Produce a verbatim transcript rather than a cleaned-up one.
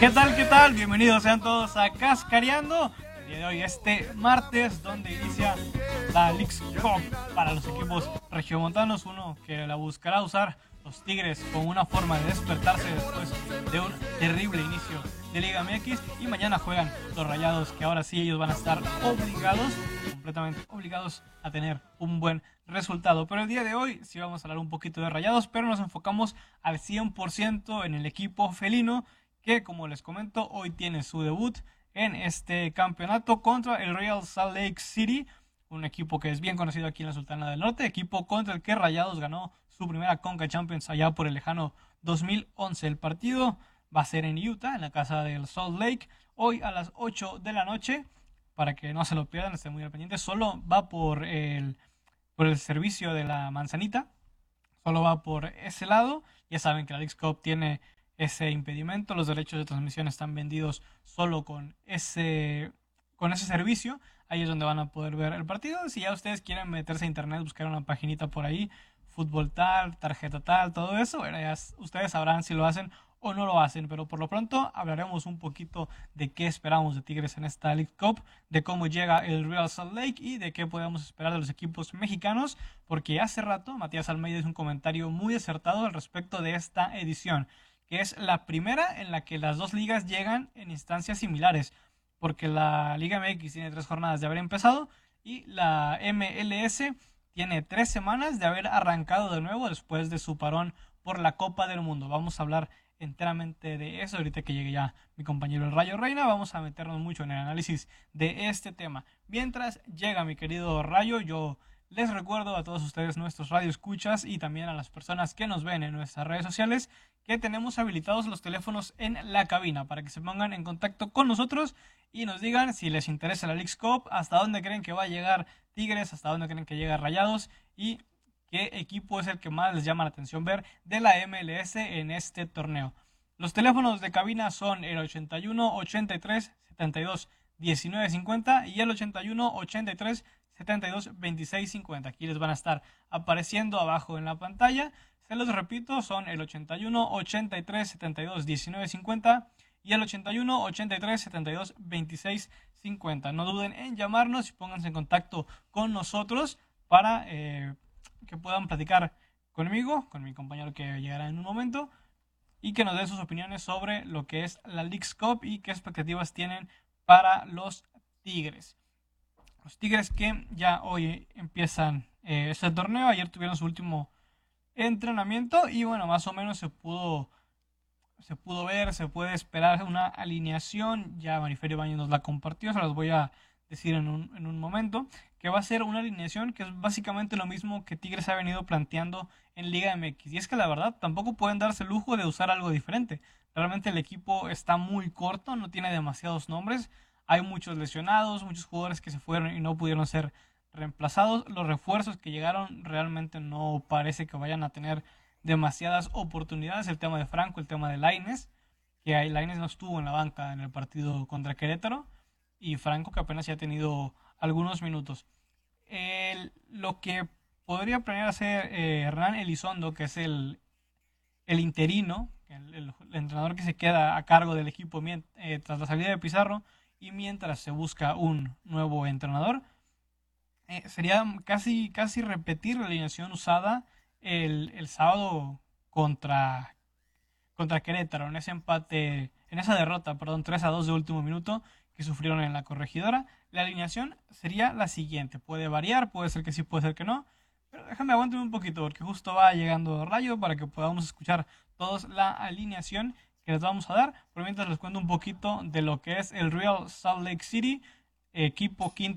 ¿Qué tal? ¿Qué tal? Bienvenidos sean todos a Cascareando. El día de hoy, este martes, donde inicia la Leagues Cup para los equipos regiomontanos. Uno que la buscará usar los Tigres como una forma de despertarse después de un terrible inicio de Liga M X. Y mañana juegan los Rayados, que ahora sí ellos van a estar obligados, completamente obligados a tener un buen resultado. Pero el día de hoy sí vamos a hablar un poquito de Rayados, pero nos enfocamos al cien por ciento en el equipo felino, que, como les comento, hoy tiene su debut en este campeonato contra el Real Salt Lake City, un equipo que es bien conocido aquí en la Sultana del Norte, equipo contra el que Rayados ganó su primera Conca Champions allá por el lejano dos mil once. El partido va a ser en Utah, en la casa del Salt Lake, hoy a las ocho de la noche, para que no se lo pierdan, estén muy al pendiente. Solo va por el, por el servicio de la manzanita, solo va por ese lado. Ya saben que la Leagues Cup tiene ese impedimento, los derechos de transmisión están vendidos solo con ese, con ese servicio. Ahí es donde van a poder ver el partido. Si ya ustedes quieren meterse a internet, buscar una paginita por ahí, fútbol tal, tarjeta tal, todo eso, bueno, ya ustedes sabrán si lo hacen o no lo hacen, pero por lo pronto hablaremos un poquito de qué esperamos de Tigres en esta League Cup, de cómo llega el Real Salt Lake y de qué podemos esperar de los equipos mexicanos, porque hace rato Matías Almeida hizo un comentario muy acertado al respecto de esta edición, que es la primera en la que las dos ligas llegan en instancias similares, porque la Liga M X tiene tres jornadas de haber empezado y la M L S tiene tres semanas de haber arrancado de nuevo después de su parón por la Copa del Mundo. Vamos a hablar enteramente de eso ahorita que llegue ya mi compañero el Rayo Reina. Vamos a meternos mucho en el análisis de este tema. Mientras llega mi querido Rayo, yo les recuerdo a todos ustedes, nuestros radioescuchas, y también a las personas que nos ven en nuestras redes sociales, que tenemos habilitados los teléfonos en la cabina para que se pongan en contacto con nosotros y nos digan si les interesa la Leagues Cup, hasta dónde creen que va a llegar Tigres, hasta dónde creen que llega Rayados y qué equipo es el que más les llama la atención ver de la M L S en este torneo. Los teléfonos de cabina son el ochenta y uno, ochenta y tres, setenta y dos, diecinueve cincuenta y el ochenta y uno, ochenta y tres, setenta y dos, veintiséis cincuenta. Aquí les van a estar apareciendo abajo en la pantalla. Se los repito, son el ochenta y uno, ochenta y tres, setenta y dos, diecinueve cincuenta y el ochenta y uno, ochenta y tres, setenta y dos, veintiséis cincuenta. No duden en llamarnos y pónganse en contacto con nosotros para eh, que puedan platicar conmigo, con mi compañero que llegará en un momento, y que nos den sus opiniones sobre lo que es la Leagues Cup y qué expectativas tienen para los Tigres. Los Tigres que ya hoy empiezan eh, este torneo. Ayer tuvieron su último entrenamiento y bueno, más o menos se pudo se pudo ver, se puede esperar una alineación. Ya Mariferio Baños nos la compartió, se las voy a decir en un, en un momento, que va a ser una alineación que es básicamente lo mismo que Tigres ha venido planteando en Liga M X. Y es que la verdad tampoco pueden darse el lujo de usar algo diferente. Realmente el equipo está muy corto, no tiene demasiados nombres. Hay muchos lesionados, muchos jugadores que se fueron y no pudieron ser reemplazados. Los refuerzos que llegaron realmente no parece que vayan a tener demasiadas oportunidades. El tema de Franco, el tema de Lainez, que Lainez no estuvo en la banca en el partido contra Querétaro, y Franco que apenas ya ha tenido algunos minutos. El, lo que podría planear hacer eh, Hernán Elizondo, que es el, el interino, el, el, el entrenador que se queda a cargo del equipo mient- eh, tras la salida de Pizarro, y mientras se busca un nuevo entrenador, eh, sería casi, casi repetir la alineación usada el, el sábado contra, contra Querétaro, en ese empate, en esa derrota, perdón, tres a dos de último minuto que sufrieron en la Corregidora. La alineación sería la siguiente, puede variar, puede ser que sí, puede ser que no, pero déjame aguantarme un poquito porque justo va llegando Rayo para que podamos escuchar todos la alineación que les vamos a dar. Por mientras les cuento un poquito de lo que es el Real Salt Lake City, equipo quinto